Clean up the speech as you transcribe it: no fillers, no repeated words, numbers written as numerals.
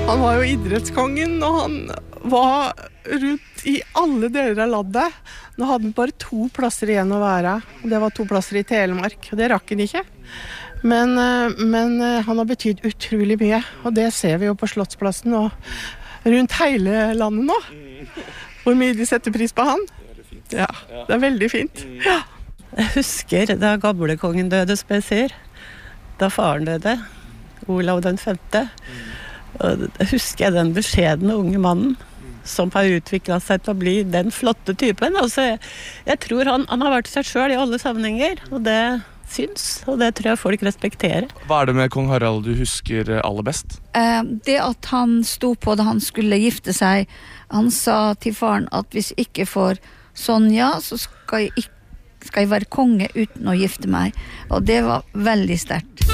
Han var jo idrettskongen, og han var rundt i alle deler av landet. Nå hadde han bare 2 plasser igjen å være. Det var 2 plasser i Telemark, og det rakk han ikke. Men han har betydd utrolig mye, og det ser vi jo på Slottsplassen og rundt hele landet nå. Hvor mye de setter pris på han. Ja, det er veldig fint. Ja. Jeg husker da gamle kongen døde, som jeg sier. Da faren døde, Olav den 5. Og husker jeg den beskjedne unge mannen som har utviklet seg til å bli den flotte typen. Altså, jeg tror han har vært seg selv i alle sammenhenger, og det syns, og det tror jeg folk respekterer. Hva er det med kong Harald du husker aller best? Det at han sto på da han skulle gifte seg. Han sa til faren at hvis ikke får Sonja, så skal jeg være konge uten å gifte meg. Og det var veldig sterkt.